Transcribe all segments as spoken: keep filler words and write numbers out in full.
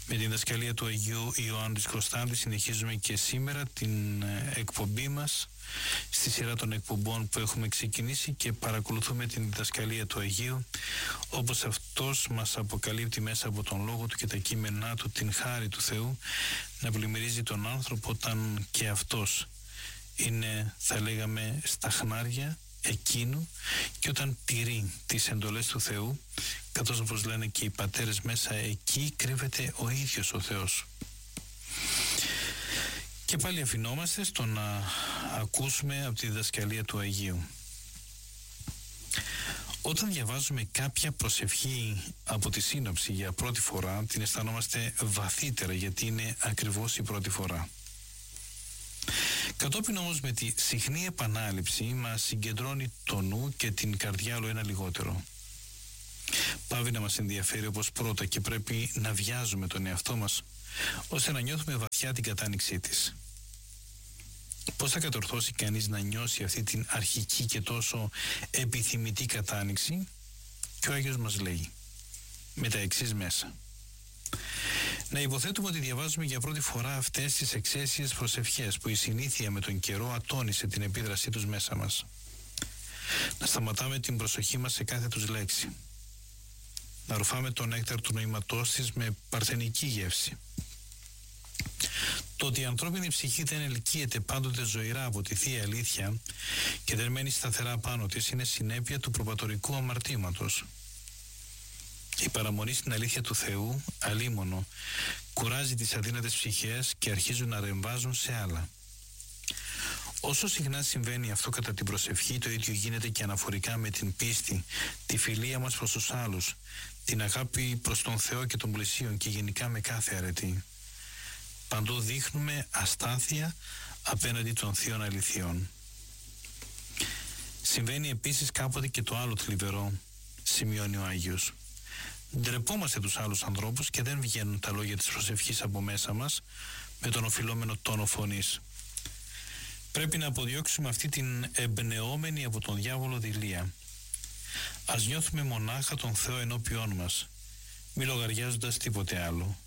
Με την διδασκαλία του Αγίου Ιωάννου της Κωνσταντίνου συνεχίζουμε και σήμερα την εκπομπή μας στη σειρά των εκπομπών που έχουμε ξεκινήσει και παρακολουθούμε την διδασκαλία του Αγίου όπως αυτός μας αποκαλύπτει μέσα από τον Λόγο του και τα κείμενά του την χάρη του Θεού να πλημμυρίζει τον άνθρωπο όταν και αυτός είναι, θα λέγαμε, στα χνάρια εκείνου και όταν τηρεί τις εντολές του Θεού, καθώς όπως λένε και οι πατέρες, μέσα εκεί κρύβεται ο ίδιος ο Θεός. Και πάλι αφινόμαστε στο να ακούσουμε από τη διδασκαλία του Αγίου. Όταν διαβάζουμε κάποια προσευχή από τη σύνοψη για πρώτη φορά, την αισθανόμαστε βαθύτερα γιατί είναι ακριβώς η πρώτη φορά. Κατόπιν όμως με τη συχνή επανάληψη μας συγκεντρώνει το νου και την καρδιά όλο ένα λιγότερο. Πάβει να μας ενδιαφέρει όπως πρώτα και πρέπει να βιάζουμε τον εαυτό μας ώστε να νιώθουμε βαθιά την κατάνοιξή της. Πώς θα κατορθώσει κανείς να νιώσει αυτή την αρχική και τόσο επιθυμητή κατάνοιξη? Και ο Άγιος μας λέει με τα εξής μέσα. Να υποθέτουμε ότι διαβάζουμε για πρώτη φορά αυτές τις εξαίσιες προσευχές που η συνήθεια με τον καιρό ατώνησε την επίδρασή τους μέσα μας. Να σταματάμε την προσοχή μας σε κάθε τους λέξη. Να ρουφάμε τον νέκταρ του νοήματός της με παρθενική γεύση. Το ότι η ανθρώπινη ψυχή δεν ελκύεται πάντοτε ζωηρά από τη Θεία Αλήθεια και δεν μένει σταθερά πάνω της είναι συνέπεια του προπατορικού αμαρτήματος. Η παραμονή στην αλήθεια του Θεού, αλίμονο, κουράζει τις αδύνατες ψυχές και αρχίζουν να ρεμβάζουν σε άλλα. Όσο συχνά συμβαίνει αυτό κατά την προσευχή, το ίδιο γίνεται και αναφορικά με την πίστη, τη φιλία μας προς τους άλλους, την αγάπη προς τον Θεό και τον πλησίον και γενικά με κάθε αρετή. Παντού δείχνουμε αστάθεια απέναντι των θείων αληθιών. Συμβαίνει επίσης κάποτε και το άλλο θλιβερό, σημειώνει ο Άγιος. Ντρεπόμαστε τους άλλους ανθρώπους και δεν βγαίνουν τα λόγια της προσευχής από μέσα μας με τον οφειλόμενο τόνο φωνής. Πρέπει να αποδιώξουμε αυτή την εμπνεόμενη από τον διάβολο δειλία. Ας νιώθουμε μονάχα τον Θεό ενώπιόν μας, μη λογαριάζοντας τίποτε άλλο.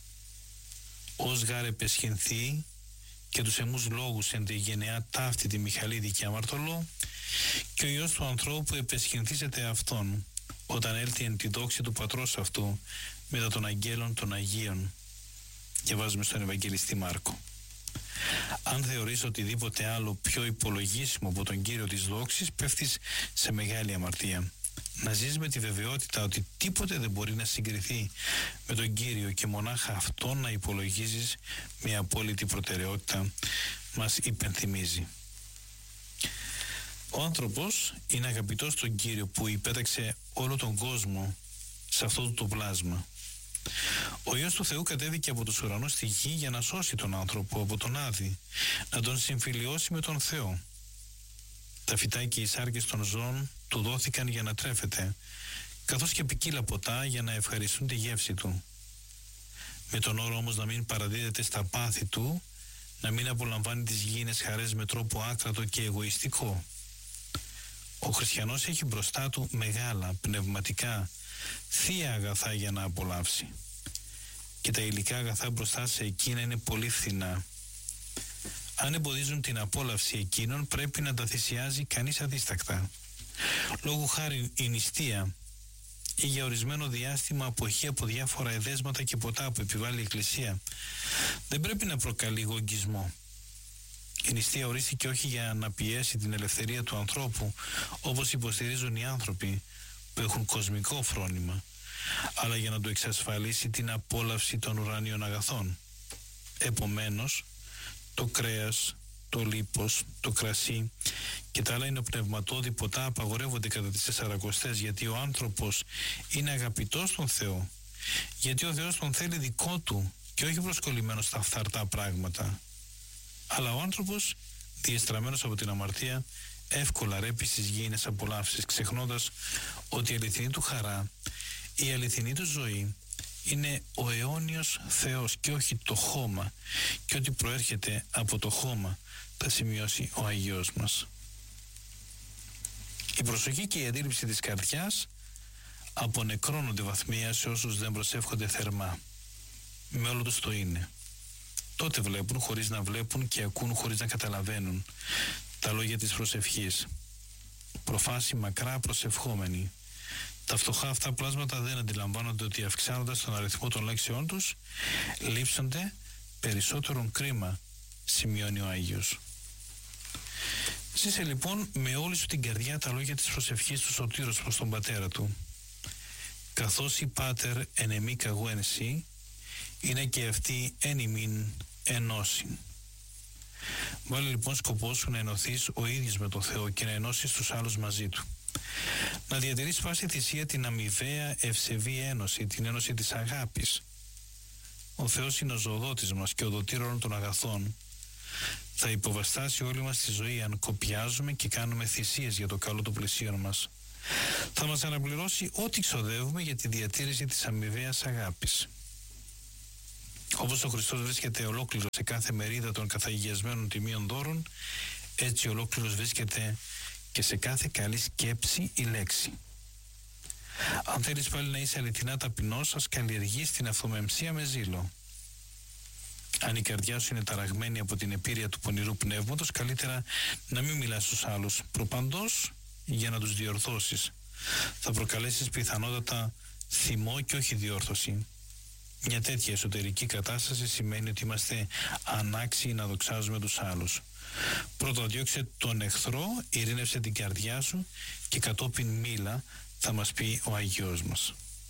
Ως γάρε πεσχυνθεί και τους εμούς λόγους εν τη γενεά ταύτη τη Μιχαλίδη και αμαρτωλό και ο Υιός του ανθρώπου επεσχυνθήσεται αυτόν όταν έλθει εν τη δόξη του πατρός αυτού μετά των αγγέλων των Αγίων. Διαβάζουμε στον Ευαγγελιστή Μάρκο. Αν θεωρείς οτιδήποτε άλλο πιο υπολογίσιμο από τον Κύριο της δόξης, πέφτεις σε μεγάλη αμαρτία. Να ζεις με τη βεβαιότητα ότι τίποτε δεν μπορεί να συγκριθεί με τον Κύριο και μονάχα αυτόν να υπολογίζεις με απόλυτη προτεραιότητα, μας υπενθυμίζει. Ο άνθρωπος είναι αγαπητός στον Κύριο που υπέταξε όλο τον κόσμο σε αυτό το πλάσμα. Ο Υιός του Θεού κατέβηκε από τους ουρανούς στη γη για να σώσει τον άνθρωπο από τον Άδη, να τον συμφιλιώσει με τον Θεό. Τα φυτά και οι σάρκες των ζώων του δόθηκαν για να τρέφεται, καθώς και ποικίλα ποτά για να ευχαριστούν τη γεύση του. Με τον όρο όμως να μην παραδίδεται στα πάθη του, να μην απολαμβάνει τις γήινες χαρές με τρόπο άκρατο και εγωιστικό. Ο χριστιανός έχει μπροστά του μεγάλα, πνευματικά, θεία αγαθά για να απολαύσει. Και τα υλικά αγαθά μπροστά σε εκείνα είναι πολύ φθηνά. Αν εμποδίζουν την απόλαυση εκείνων, πρέπει να τα θυσιάζει κανείς αδίστακτα. Λόγου χάρη η νηστεία ή για ορισμένο διάστημα αποχή από διάφορα εδέσματα και ποτά που επιβάλλει η Εκκλησία δεν πρέπει να προκαλεί γογγισμό. Η νηστεία ορίστηκε όχι για να πιέσει την ελευθερία του ανθρώπου, όπως υποστηρίζουν οι άνθρωποι που έχουν κοσμικό φρόνημα, αλλά για να του εξασφαλίσει την απόλαυση των ουρανίων αγαθών. Επομένως, το κρέας, το λίπος, το κρασί και τα άλλα υνοπνευματώδη ποτά απαγορεύονται κατά τις Τεσσαρακοστές, γιατί ο άνθρωπος είναι αγαπητός στον Θεό, γιατί ο Θεός τον θέλει δικό του και όχι προσκολλημένος στα φθαρτά πράγματα. Αλλά ο άνθρωπος, διεστραμμένος από την αμαρτία, εύκολα ρέπει στις γήινες απολαύσεις, ξεχνώντας ότι η αληθινή του χαρά, η αληθινή του ζωή είναι ο αιώνιος Θεός και όχι το χώμα, και ότι προέρχεται από το χώμα θα σημειώσει ο Αγιός μας. Η προσοχή και η αντίληψη της καρδιάς απονεκρώνονται βαθμία σε όσους δεν προσεύχονται θερμά. με όλο τους το είναι. Τότε βλέπουν χωρίς να βλέπουν και ακούν χωρίς να καταλαβαίνουν τα λόγια της προσευχής. Προφάση μακρά προσευχόμενοι. Τα φτωχά αυτά πλάσματα δεν αντιλαμβάνονται ότι αυξάνοντας τον αριθμό των λέξεών τους λείψονται περισσότερον κρίμα, σημειώνει ο Άγιος. Ζήσε λοιπόν με όλη σου την καρδιά τα λόγια της προσευχής του Σωτήρος προς τον πατέρα του. Καθώς η πάτερ εν εμή καγού εν σύ, είναι και αυτή εν ημίν ενώσει. Βάλε λοιπόν σκοπό σου να ενωθείς ο ίδιος με τον Θεό και να ενώσεις τους άλλους μαζί του. Να διατηρείς πάση θυσία την αμοιβαία ευσεβή ένωση, την ένωση της αγάπης. Ο Θεός είναι ο ζωοδότης μας και ο δοτήρ όλων των αγαθών. Θα υποβαστάσει όλη μας τη ζωή αν κοπιάζουμε και κάνουμε θυσίες για το καλό των πλησίων μας. Θα μας αναπληρώσει ό,τι ξοδεύουμε για τη διατήρηση της αμοιβαίας αγάπης. Όπως ο Χριστός βρίσκεται ολόκληρος σε κάθε μερίδα των καθαγιασμένων τιμίων δώρων, έτσι ολόκληρος βρίσκεται και σε κάθε καλή σκέψη η λέξη. Αν θέλεις πάλι να είσαι αληθινά ταπεινός, ας καλλιεργείς την αυτομεμψία με ζήλο. Αν η καρδιά σου είναι ταραγμένη από την επίρρεια του πονηρού πνεύματος, καλύτερα να μην μιλάς στους άλλους προπαντός για να τους διορθώσεις. Θα προκαλέσεις πιθανότατα θυμό και όχι διόρθωση. Μια τέτοια εσωτερική κατάσταση σημαίνει ότι είμαστε ανάξιοι να δοξάζουμε τους άλλους. Πρώτα διώξε τον εχθρό, ειρήνευσε την καρδιά σου και κατόπιν μίλα, θα μας πει ο Αγιός μας.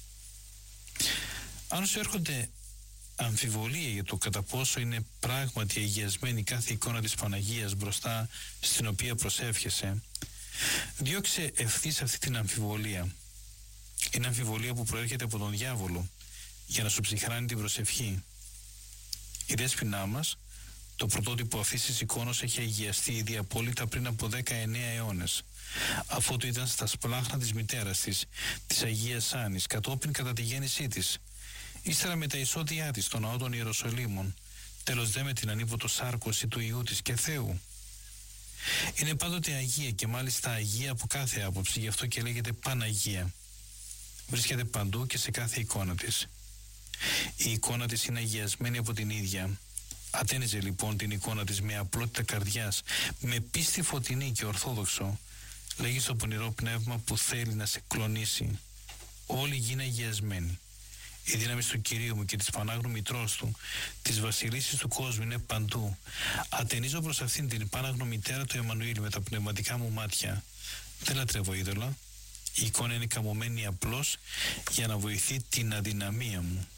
Αν σου έρχονται αμφιβολία για το κατά πόσο είναι πράγματι αγιασμένη κάθε εικόνα της Παναγίας μπροστά στην οποία προσεύχεσαι, διώξε ευθύς αυτή την αμφιβολία. Είναι αμφιβολία που προέρχεται από τον διάβολο για να σου ψυχράνει την προσευχή. Η δέσποινά μας, το πρωτότυπο αυτής της εικόνας, έχει αγιαστεί ήδη απόλυτα πριν από δεκαεννέα αιώνες, αφού το ήταν στα σπλάχνα της μητέρας της, της Αγίας Άννης, κατόπιν κατά τη γέννησή της. Ύστερα με τα εισόδια της στον ναό των Ιεροσολύμων, τέλος δε με την ανίποτο σάρκωση του Υιού της και Θεού. Είναι πάντοτε Αγία και μάλιστα Αγία από κάθε άποψη, γι' αυτό και λέγεται Παναγία. Βρίσκεται παντού και σε κάθε εικόνα της. Η εικόνα της είναι αγιασμένη από την ίδια. Ατένιζε λοιπόν την εικόνα της με απλότητα καρδιάς, με πίστη φωτεινή και ορθόδοξο. Λέγει στο πονηρό πνεύμα που θέλει να σε κλονίσει. Όλη γίνε αγιασμένη. Η δύναμη του Κυρίου μου και της Πανάγνου Μητρός του, της Βασιλίσσης του κόσμου, είναι παντού. Ατενίζω προς αυτήν την Πανάγνου Μητέρα του Εμμανουήλ με τα πνευματικά μου μάτια. Δεν λατρεύω είδωλα. Η εικόνα είναι καμωμένη απλώς για να βοηθεί την αδυναμία μου.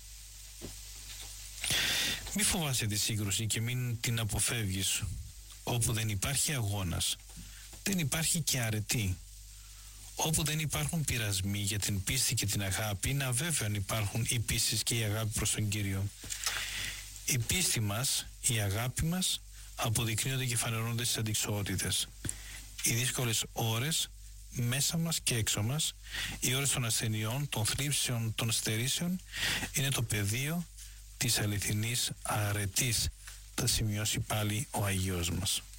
Μη φοβάσαι τη σύγκρουση και μην την αποφεύγεις. Όπου δεν υπάρχει αγώνας, δεν υπάρχει και αρετή. Όπου δεν υπάρχουν πειρασμοί για την πίστη και την αγάπη, είναι αβέβαιο αν υπάρχουν οι πίστης και η αγάπη προς τον Κύριο. Η πίστη μας, η αγάπη μας αποδεικνύονται και φανερώνονται στις αντικσοότητες. Οι δύσκολες ώρες μέσα μας και έξω μας, οι ώρες των ασθενειών, των θλίψεων, των στερήσεων, είναι το πεδίο της αληθινής αρετής, θα σημειώσει πάλι ο Αγιός μας.